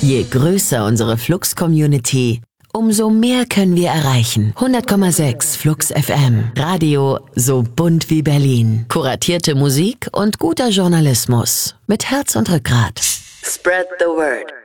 Je größer unsere Flux-Community, umso mehr können wir erreichen. 100,6 Flux FM. Radio so bunt wie Berlin. Kuratierte Musik und guter Journalismus. Mit Herz und Rückgrat. Spread the word.